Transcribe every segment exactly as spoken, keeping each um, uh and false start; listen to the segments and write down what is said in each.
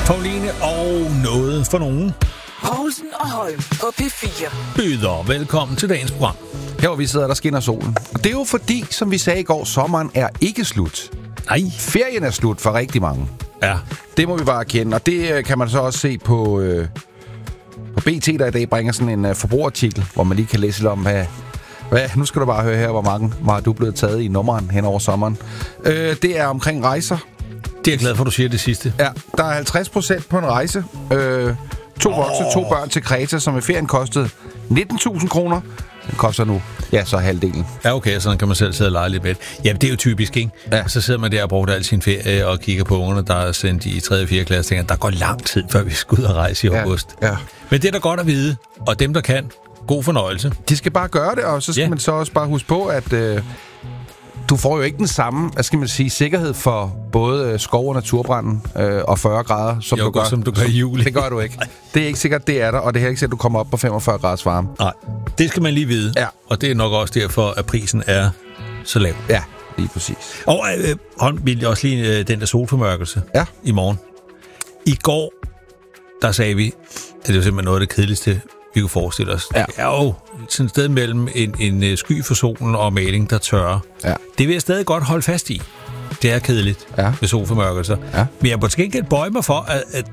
Pauline og noget for nogen. Poulsen og Holm på P fire. Byder velkommen til dagens program. Her hvor vi sidder, der skinner solen. Og det er jo fordi, som vi sagde i går, sommeren er ikke slut. Nej. Ferien er slut for rigtig mange. Ja. Det må vi bare erkende. Og det kan man så også se på, øh, på B T, der i dag bringer sådan en uh, forbrugerartikel, hvor man lige kan læse lidt om, hvad... hvad nu skal du bare høre her, hvor mange var du blevet taget i nummeren hen over sommeren. Øh, det er omkring rejser. Det er jeg glad for, du siger det sidste. Ja, der er halvtreds procent på en rejse. Øh, to oh. voksne, to børn til Kreta, som i ferien kostede nitten tusind kroner. Den koster nu, ja, så halvdelen. Ja, okay, så kan man selv sidde og lege lidt med. Ja, det er jo typisk, ikke? Ja. Og så sidder man der og bruger al sin ferie og kigger på ungerne, der er sendt i tredje og fjerde klasse, og tænker, der går lang tid, før vi skal ud og rejse i august. Ja, ja. Men det er da godt at vide, og dem, der kan, god fornøjelse. De skal bare gøre det, og så skal ja. man så også bare huske på, at øh, du får jo ikke den samme, hvad skal man sige, sikkerhed for både skov- og naturbranden øh, og fyrre grader, som jo, du gør. som du gør i juli. Det gør du ikke. Det er ikke sikkert, det er der, og det er ikke sikkert, at du kommer op på femogfyrre graders varme. Nej, det skal man lige vide. Ja. Og det er nok også derfor, at prisen er så lav. Ja, lige præcis. Og øh, hold vil også lige øh, den der solformørkelse ja. i morgen. I går, der sagde vi, at det var simpelthen noget af det kedeligste, vi kunne forestille os. Ja. Det er jo sådan et sted mellem en, en sky for solen og maling, der tørrer. Ja. Det vil jeg stadig godt holde fast i. Det er kedeligt ja. med solformørkelser. Ja. Men jeg må til gengæld bøje mig for, at, at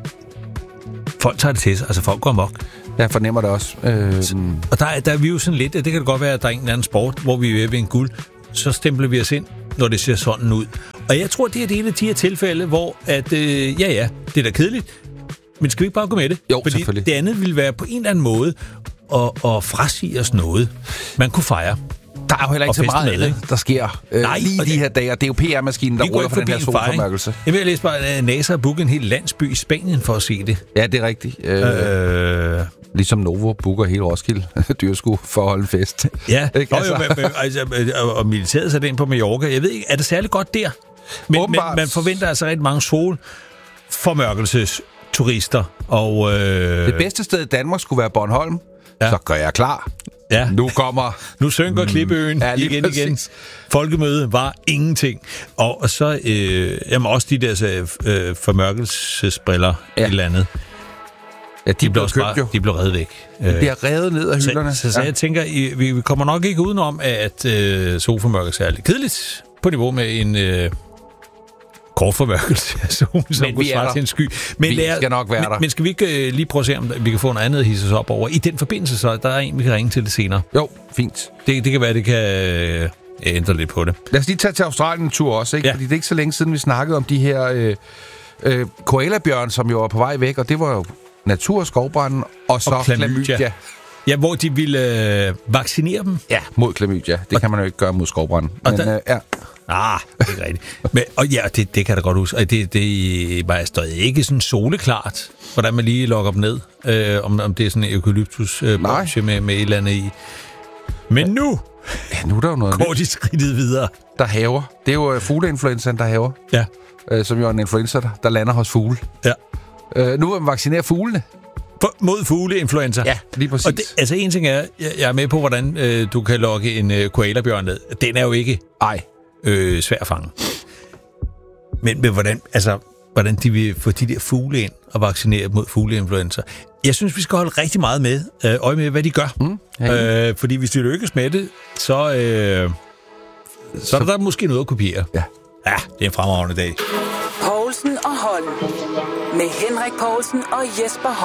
folk tager det til sig. Altså folk går amok. Jeg fornemmer det også. Øh... Og der, der er vi jo sådan lidt, at det kan det godt være, at der er en eller anden sport, hvor vi er ved ved en guld. Så stempler vi os ind, når det ser sådan ud. Og jeg tror, det er det ene af de her tilfælde, hvor at, øh, ja ja, det er da kedeligt. Men skal vi ikke bare gå med det? Jo, fordi det andet ville være på en eller anden måde at, at frasige os noget, man kunne fejre. Der er jo heller ikke så meget andet, der sker øh, Nej, lige de her dage. Det er jo P R-maskinen, der ruller for den her solformørkelse. Jeg vil læse bare, at NASA har booket en hel landsby i Spanien for at se det. Ja, det er rigtigt. Øh, øh... Ligesom Novo booker hele Roskilde Dyrskue for at holde en fest. Ja, ikke? Altså. Jo, jo, men, altså, og militæret satte ind på Mallorca. Jeg ved ikke, er det særlig godt der? Men, men man forventer altså rigtig mange solformørkelses turister. Og, øh... det bedste sted i Danmark skulle være Bornholm. Ja. Så gør jeg klar. Ja. Nu kommer... Nu synker mm. Klippeøen ja, igen præcis. igen. Folkemødet var ingenting. Og, og så øh, jamen også de der øh, formørkelsesbriller ja. et eller andet. Ja, de, de blev købt bare, jo. De blev revet væk. De bliver revet ned af hylderne. Så, så, så ja. jeg tænker, I, vi, vi kommer nok ikke udenom, at øh, solformørkelse er lidt kedeligt på niveau med en... Øh, kort formørkelse af solen, som kunne svare til en sky. Men vi lærer, skal nok være men, der. Men skal vi ikke uh, lige prøve at se, om vi kan få noget andet at hisse os op over? I den forbindelse, så der er en, vi kan ringe til det senere. Jo, fint. Det, det kan være, det kan uh, ændre lidt på det. Lad os lige tage til Australien en tur også, ikke? Ja. Fordi det er ikke så længe siden, vi snakkede om de her øh, øh, koalabjørn, som jo var på vej væk, og det var jo natur- og skovbranden, og så og klamydia. klamydia. Ja, hvor de ville øh, vaccinere dem. Ja, mod klamydia. Det og kan man jo ikke gøre mod skovbranden. Men der, øh, ja. Ah, det er rigtigt. Men, og ja, det, det kan jeg da godt huske. Det, det var stadig ikke sådan soleklart, hvordan man lige logger dem ned. Øh, om, om det er sådan en eukalyptus øh, med, med et eller andet i. Men nu, ja, nu er der jo noget går de skridtet videre. Der haver. Det er jo fugleinfluenzaen, der haver. Ja. Øh, som jo er en influenza, der, der lander hos fugle. Ja. Øh, nu vil man vaccinere fuglene. For, mod fugleinfluenza. Ja, lige præcis. Og det, altså en ting er, jeg, jeg er med på, hvordan øh, du kan lokke en øh, koalabjørn ned. Den er jo ikke Ej. Øh, svær at fange. Men, men hvordan, altså, hvordan de vil få de der fugle ind og vaccinere mod fugleinfluenza. Jeg synes, vi skal holde rigtig meget med, øh, øje med, hvad de gør. Mm, øh, fordi hvis de lykkes med det, så, øh, så, så er der måske noget at kopiere. Ja. Ja, det er en fremragende dag. Poulsen og Holm. Med Henrik Poulsen og Jesper Holm.